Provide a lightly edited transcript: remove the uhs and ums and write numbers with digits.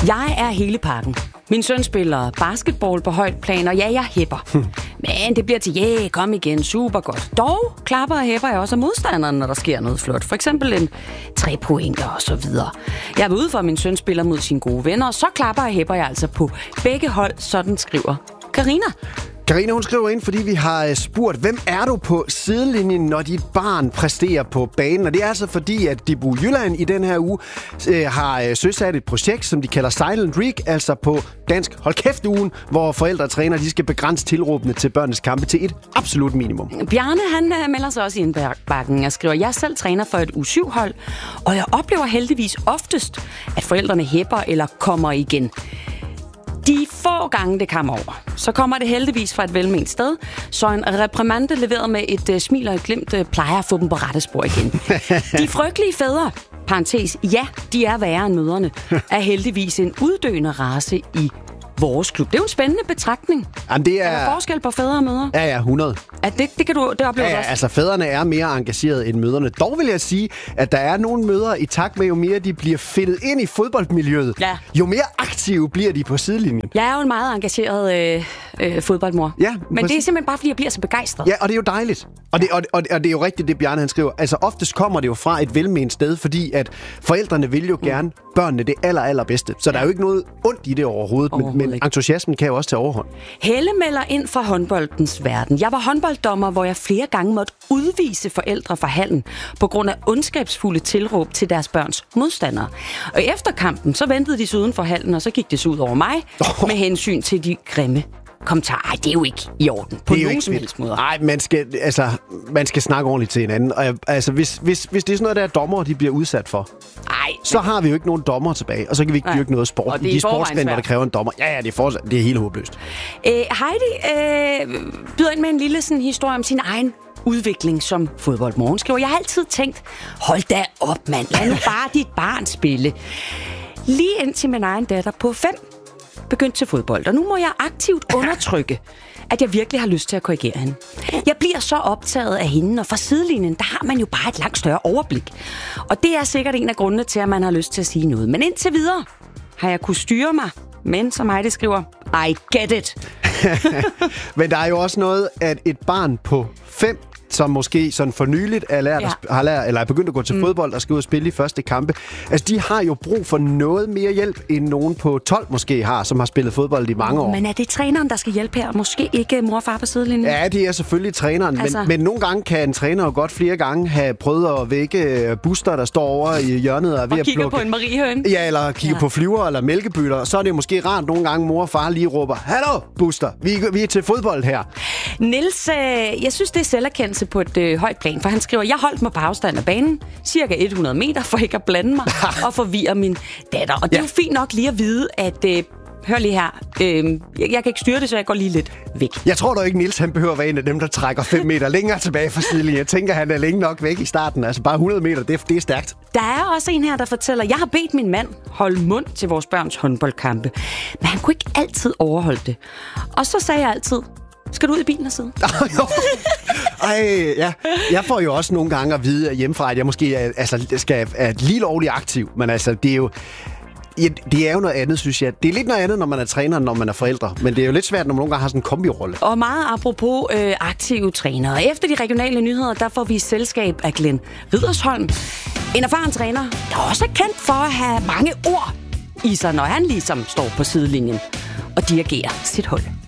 Jeg er hele pakken. Min søn spiller basketball på højt plan, og ja, jeg hæpper. Men det bliver til, kom igen, super godt. Dog klapper og hæpper jeg også af modstanderen, når der sker noget flot. For eksempel en 3-pointer og så videre. Jeg vil ud for, at min søn spiller mod sine gode venner, og så klapper og hæpper jeg altså på begge hold, sådan skriver Karina. Karina, hun skriver ind, fordi vi har spurgt, hvem er du på sidelinjen, når dit barn præsterer på banen? Og det er altså fordi, at Dibu Jylland i den her uge har søsat et projekt, som de kalder Silent Week, altså på dansk hold kæft-ugen, hvor forældre og træner, de skal begrænse tilråbene til børnenes kampe til et absolut minimum. Bjarne, han melder sig også i indbakken og skriver, jeg selv træner for et U7-hold, og jeg oplever heldigvis oftest, at forældrene hæpper eller kommer igen. De få gange det kommer over, så kommer det heldigvis fra et velment sted, så en reprimande leveret med et smil og et glimt plejer at få dem på rette spor igen. De frygtelige fædre, parentes, ja, de er værre end mødrene, er heldigvis en uddøende race i vores klub. Det er jo en spændende betragtning. Jamen, det er der forskel på fædre og mødre? Ja, 100. Det kan du opleve også? Altså fædrene er mere engageret end mødrene. Dog vil jeg sige, at der er nogle mødre i takt med, jo mere de bliver fedtet ind i fodboldmiljøet, jo mere aktive bliver de på sidelinjen. Jeg er jo en meget engageret fodboldmor. Ja, men det er simpelthen bare, fordi jeg bliver så begejstret. Ja, og det er jo dejligt. Og det er jo rigtigt, det Bjarne han skriver. Altså oftest kommer det jo fra et velment sted, fordi at forældrene vil jo gerne børnene det allerbedste. Så der er jo ikke noget ondt i det overhovedet, men entusiasmen kan jo også tage overhånd. Helle melder ind fra håndboldens verden. Jeg var håndbolddommer, hvor jeg flere gange måtte udvise forældre fra hallen på grund af ondskabsfulde tilråb til deres børns modstandere. Og efter kampen, så ventede de sig uden for hallen, og så gik det så ud over mig med hensyn til de grimme kommentarer. Ej, det er jo ikke i orden på nogen som helst måde. Nej, man skal snakke ordentligt til hinanden. Og, altså, hvis det er sådan noget, der dommere, de bliver udsat for, så har vi jo ikke nogen dommer tilbage, og så kan vi ikke dyrke noget sport. De sportsgrene, der kræver en dommer. Ja, det er helt håbløst. Heidi byder ind med en lille sådan, historie om sin egen udvikling som fodboldmor. Hun skriver, jeg har altid tænkt, hold da op, mand. Lad nu bare dit barn spille. Lige indtil min egen datter på 5 begyndte til fodbold, og nu må jeg aktivt undertrykke, at jeg virkelig har lyst til at korrigere hende. Jeg bliver så optaget af hende, og fra sidelinjen, der har man jo bare et langt større overblik. Og det er sikkert en af grundene til, at man har lyst til at sige noget. Men indtil videre har jeg kunnet styre mig, men som Heidi skriver, I get it. Men der er jo også noget, at et barn på 5, som måske sådan for nyligt er begyndt at gå til fodbold og skal ud og spille i første kampe. Altså, de har jo brug for noget mere hjælp, end nogen på 12 måske har, som har spillet fodbold i mange år. Men er det træneren, der skal hjælpe her? Måske ikke mor og far på sidelinjen? Ja, det er selvfølgelig træneren. Altså... Men nogle gange kan en træner jo godt flere gange have prøvet at vække Buster, der står over i hjørnet og ved at kigger på en mariehøne. Ja, eller kigger på flyver eller mælkebytter. Så er det jo måske rart nogle gange, mor og far lige råber, hallo Buster, vi er til fodbold her. Niels, jeg synes, det er selverkendelse på et højt plan, for han skriver, jeg holdt mig på afstand af banen, cirka 100 meter, for ikke at blande mig og forvirre min datter. Og det er jo fint nok lige at vide, at hør lige her, jeg kan ikke styre det, så jeg går lige lidt væk. Jeg tror dog ikke, Niels han behøver at være en af dem, der trækker 5 meter længere tilbage fra sidelinjen. Jeg tænker, han er længe nok væk i starten. Altså bare 100 meter, det er stærkt. Der er også en her, der fortæller, jeg har bedt min mand holde mund til vores børns håndboldkampe, men han kunne ikke altid overholde det. Og så sagde jeg altid, skal du ud i bilen og sidde? Ja. Jeg får jo også nogle gange at vide hjemmefra, at jeg måske er lige lovligt aktiv. Men altså, det er jo... Ja, det er jo noget andet, synes jeg. Det er lidt noget andet, når man er træner, når man er forældre. Men det er jo lidt svært, når man nogle gange har sådan en kombirolle. Og meget apropos aktive trænere. Efter de regionale nyheder, der får vi selskab af Glenn Riddersholm. En erfaren træner, der også er kendt for at have mange ord i sig, når han ligesom står på sidelinjen og dirigerer sit hold.